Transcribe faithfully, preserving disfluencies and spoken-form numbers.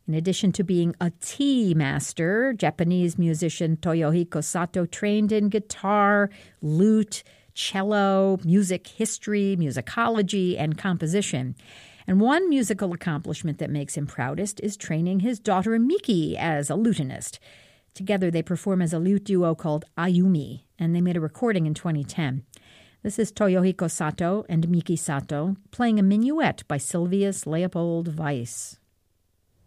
In addition to being a tea master, Japanese musician Toyohiko Sato trained in guitar, lute, cello, music history, musicology, and composition. And one musical accomplishment that makes him proudest is training his daughter Miki as a lutenist. Together they perform as a lute duo called Ayumi, and they made a recording in twenty ten. This is Toyohiko Sato and Miki Sato playing a minuet by Sylvius Leopold Weiss.